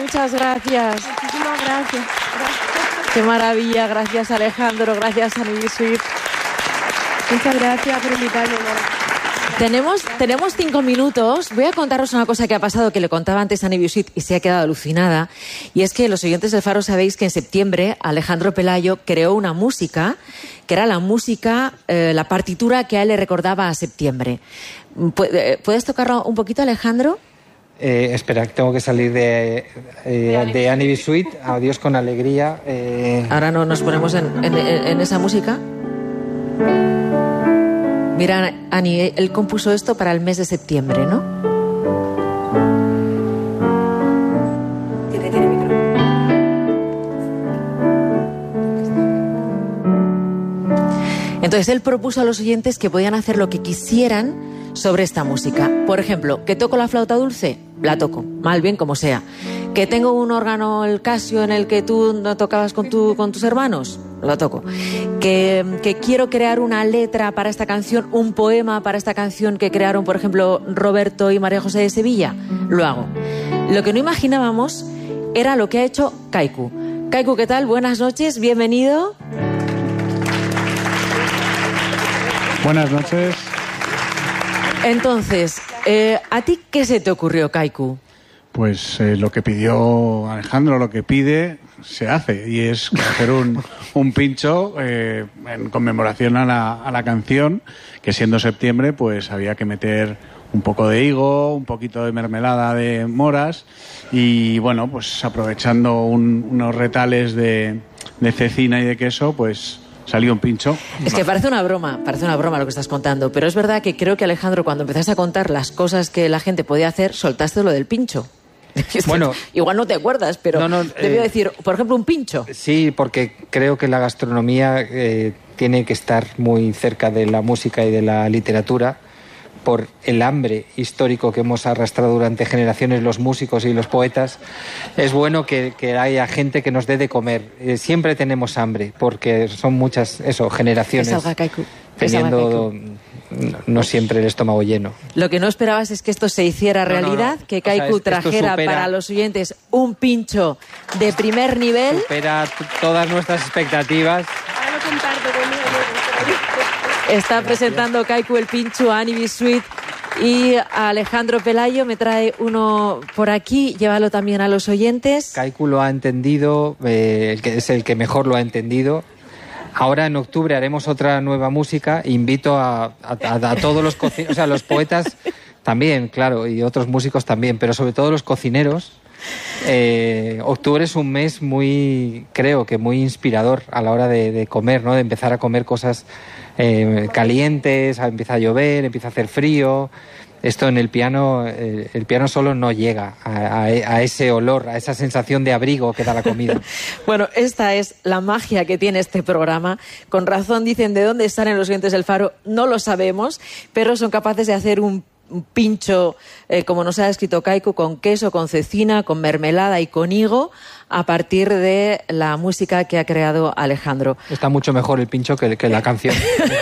muchas gracias. Muchísimas gracias. Qué maravilla, gracias Alejandro, gracias a Annie Sweet. Muchas gracias por invitarme, Mara. Tenemos 5 minutos. Voy a contaros una cosa que ha pasado, que le contaba antes a Annie Sweet y se ha quedado alucinada. Y es que los oyentes del Faro sabéis que en septiembre Alejandro Pelayo creó una música, que era la música, la partitura que a él le recordaba a septiembre. ¿Puedes tocarlo un poquito, Alejandro? Espera, tengo que salir de Annie Sweet. Adiós con alegría. Ahora no nos ponemos en esa música. Mira, Ani, él compuso esto para el mes de septiembre, ¿no? Tiene micro. Entonces él propuso a los oyentes que podían hacer lo que quisieran sobre esta música. Por ejemplo, que toco la flauta dulce, la toco, mal bien como sea. Que tengo un órgano, el Casio, en el que tú no tocabas con tus hermanos, lo toco. Que quiero crear una letra para esta canción, un poema para esta canción que crearon, por ejemplo, Roberto y María José de Sevilla, lo hago. Lo que no imaginábamos era lo que ha hecho Kaiku. Kaiku, ¿qué tal? Buenas noches, bienvenido. Buenas noches. Entonces, ¿a ti qué se te ocurrió, Kaiku? Pues lo que pidió Alejandro, lo que pide, se hace. Y es hacer un pincho en conmemoración a la canción, que siendo septiembre, pues había que meter un poco de higo, un poquito de mermelada de moras y, bueno, pues aprovechando unos retales de cecina y de queso, pues salió un pincho. Es que parece una broma lo que estás contando, pero es verdad que creo que, Alejandro, cuando empezaste a contar las cosas que la gente podía hacer, soltaste lo del pincho. Bueno, igual no te acuerdas, pero debió decir, por ejemplo, un pincho. Sí, porque creo que la gastronomía tiene que estar muy cerca de la música y de la literatura, por el hambre histórico que hemos arrastrado durante generaciones los músicos y los poetas. Es bueno que haya gente que nos dé de comer. Siempre tenemos hambre, porque son muchas generaciones teniendo no siempre el estómago lleno. Lo que no esperabas es que esto se hiciera realidad, que Kaiku trajera para los oyentes un pincho de primer nivel. Supera todas nuestras expectativas. Ahora lo comparto conmigo. Está presentando Kaiku el pincho a Annie Sweet y a Alejandro Pelayo. Me trae uno por aquí, llévalo también a los oyentes. Kaiku lo ha entendido, es el que mejor lo ha entendido. Ahora en octubre haremos otra nueva música. Invito a todos los cocineros, o sea, los poetas también, claro, y otros músicos también, pero sobre todo los cocineros. Octubre es un mes creo que muy inspirador a la hora de comer, ¿no? De empezar a comer cosas calientes, empieza a llover, empieza a hacer frío. Esto en el piano solo no llega a ese olor, a esa sensación de abrigo que da la comida. Bueno, esta es la magia que tiene este programa. Con razón dicen de dónde salen los oyentes del Faro, no lo sabemos, pero son capaces de hacer un pincho, como nos ha escrito Kaiku, con queso, con cecina, con mermelada y con higo, a partir de la música que ha creado Alejandro. Está mucho mejor el pincho que la canción.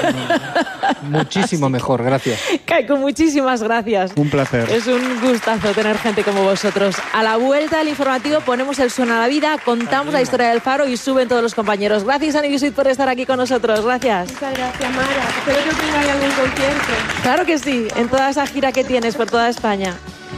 Muchísimo mejor, gracias. Kaiku, muchísimas gracias. Un placer. Es un gustazo tener gente como vosotros. A la vuelta del informativo ponemos el Suena la Vida, contamos la historia del Faro y suben todos los compañeros. Gracias, Annie Sweet, por estar aquí con nosotros. Gracias. Muchas gracias, Mara. Espero que tengáis algún concierto. Claro que sí, en toda esa gira que tienes por toda España.